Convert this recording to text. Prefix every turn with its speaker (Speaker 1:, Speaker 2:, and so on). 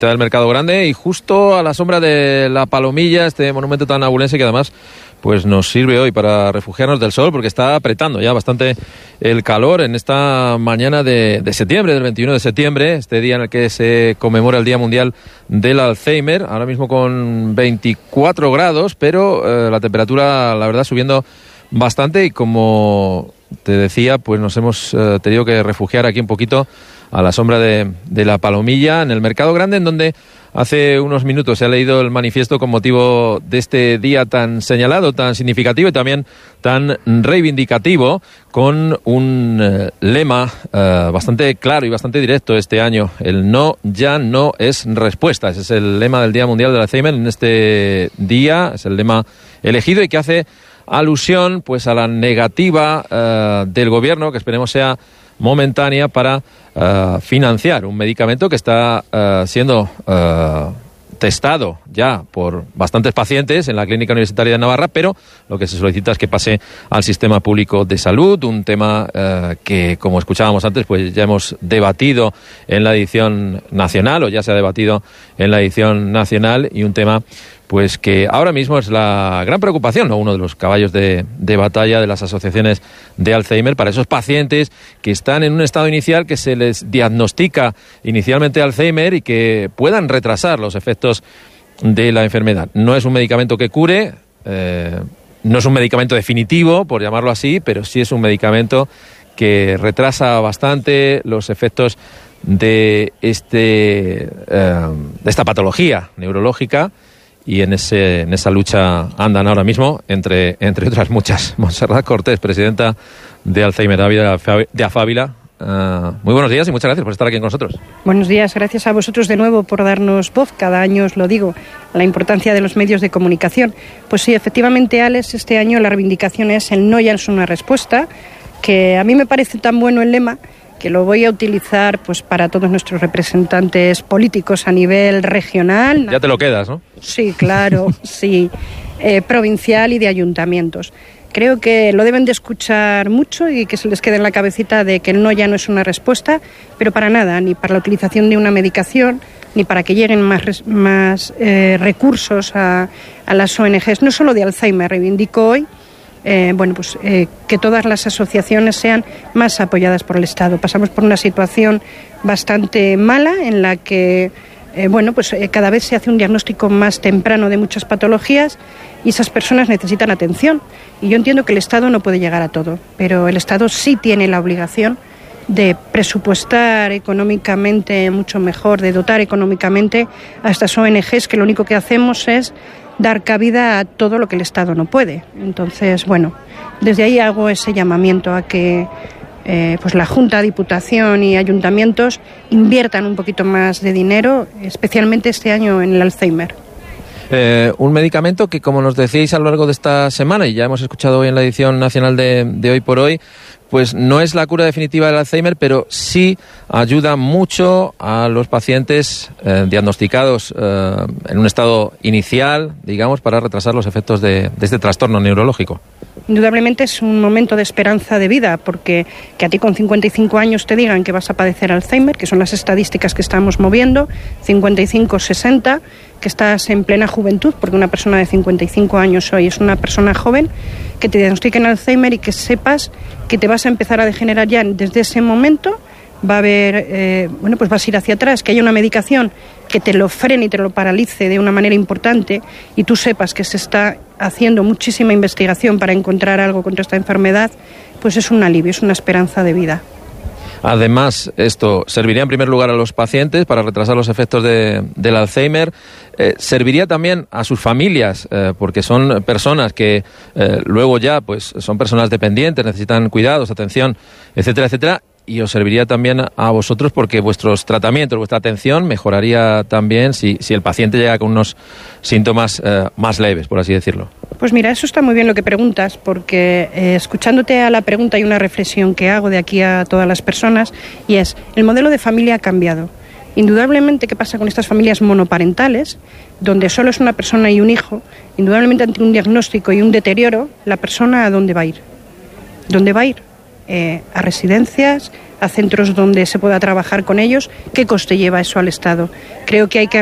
Speaker 1: del Mercado Grande y justo a la sombra de la Palomilla, este monumento tan abulense que además pues nos sirve hoy para refugiarnos del sol, porque está apretando ya bastante el calor en esta mañana de septiembre, del 21 de septiembre, este día en el que se conmemora el Día Mundial del Alzheimer, ahora mismo con 24 grados, pero la temperatura, la verdad, subiendo bastante, y como te decía, pues nos hemos tenido que refugiar aquí un poquito a la sombra de la Palomilla, en el Mercado Grande, en donde hace unos minutos se ha leído el manifiesto con motivo de este día tan señalado, tan significativo y también tan reivindicativo, con un lema bastante claro y bastante directo este año: el no ya no es respuesta. Ese es el lema del Día Mundial del Alzheimer en este día, es el lema elegido y que hace alusión pues a la negativa del gobierno, que esperemos sea momentánea, para financiar un medicamento que está siendo testado ya por bastantes pacientes en la Clínica Universitaria de Navarra, pero lo que se solicita es que pase al sistema público de salud, un tema que, como escuchábamos antes, pues ya hemos debatido en la edición nacional, o ya se ha debatido en la edición nacional, y un tema pues que ahora mismo es la gran preocupación, ¿no? Uno de los caballos de batalla de las asociaciones de Alzheimer para esos pacientes que están en un estado inicial, que se les diagnostica inicialmente Alzheimer y que puedan retrasar los efectos de la enfermedad. No es un medicamento que cure, no es un medicamento definitivo, por llamarlo así, pero sí es un medicamento que retrasa bastante los efectos de esta patología neurológica. Y en esa lucha andan ahora mismo, entre otras muchas. Montserrat Cortés, presidenta de Alzheimer de Afávila. Muy buenos días y muchas gracias por estar aquí con nosotros.
Speaker 2: Buenos días, gracias a vosotros de nuevo por darnos voz. Cada año os lo digo, la importancia de los medios de comunicación. Pues sí, efectivamente, Alex, este año la reivindicación es el no ya es una respuesta, que a mí me parece tan bueno el lema que lo voy a utilizar pues para todos nuestros representantes políticos a nivel regional.
Speaker 1: Ya te lo quedas, ¿no?
Speaker 2: Sí, claro, sí, provincial y de ayuntamientos. Creo que lo deben de escuchar mucho y que se les quede en la cabecita de que el no ya no es una respuesta, pero para nada, ni para la utilización de una medicación, ni para que lleguen más recursos a las ONGs, no solo de Alzheimer. Reivindico hoy que todas las asociaciones sean más apoyadas por el Estado. Pasamos por una situación bastante mala en la que cada vez se hace un diagnóstico más temprano de muchas patologías y esas personas necesitan atención. Y yo entiendo que el Estado no puede llegar a todo, pero el Estado sí tiene la obligación de presupuestar económicamente mucho mejor, de dotar económicamente a estas ONGs, que lo único que hacemos es dar cabida a todo lo que el Estado no puede. Entonces, desde ahí hago ese llamamiento a que la Junta, Diputación y Ayuntamientos inviertan un poquito más de dinero, especialmente este año en el Alzheimer.
Speaker 1: Un medicamento que, como nos decíais a lo largo de esta semana, y ya hemos escuchado hoy en la edición nacional de Hoy por Hoy, pues no es la cura definitiva del Alzheimer, pero sí ayuda mucho a los pacientes diagnosticados en un estado inicial, digamos, para retrasar los efectos de este trastorno neurológico.
Speaker 2: Indudablemente es un momento de esperanza de vida, porque que a ti con 55 años te digan que vas a padecer Alzheimer, que son las estadísticas que estamos moviendo, 55-60, que estás en plena juventud, porque una persona de 55 años hoy es una persona joven, que te diagnostiquen Alzheimer y que sepas que te vas a empezar a degenerar ya desde ese momento. Va a haber, vas a ir hacia atrás, que haya una medicación que te lo frene y te lo paralice de una manera importante, y tú sepas que se está haciendo muchísima investigación para encontrar algo contra esta enfermedad, pues es un alivio, es una esperanza de vida.
Speaker 1: Además, esto serviría en primer lugar a los pacientes para retrasar los efectos del Alzheimer. Serviría también a sus familias, porque son personas que luego ya pues son personas dependientes, necesitan cuidados, atención, etcétera, etcétera. Y os serviría también a vosotros, porque vuestros tratamientos, vuestra atención mejoraría también si el paciente llega con unos síntomas más leves, por así decirlo.
Speaker 2: Pues mira, eso está muy bien lo que preguntas, porque escuchándote a la pregunta hay una reflexión que hago de aquí a todas las personas, y es: el modelo de familia ha cambiado. Indudablemente, ¿qué pasa con estas familias monoparentales, donde solo es una persona y un hijo? Indudablemente, ante un diagnóstico y un deterioro, ¿la persona a dónde va a ir? ¿Dónde va a ir? A residencias, a centros donde se pueda trabajar con ellos. ¿Qué coste lleva eso al Estado? Creo que hay que